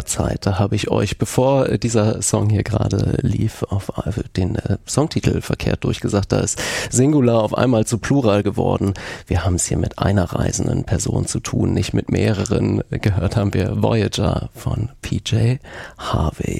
längerer Zeit. Da habe ich euch, bevor dieser Song hier gerade lief, auf den Songtitel verkehrt durchgesagt. Da ist Singular auf einmal zu Plural geworden. Wir haben es hier mit einer reisenden Person zu tun, nicht mit mehreren. Gehört haben wir Voyager von PJ Harvey.